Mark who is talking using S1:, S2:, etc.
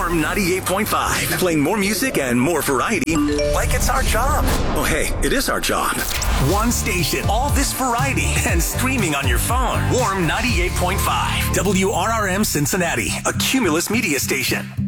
S1: Warm 98.5. Playing more music and more variety like it's our job. Oh, hey, it is our job. One station, all this variety, and streaming on your phone. Warm 98.5. WRRM Cincinnati, a Cumulus media station.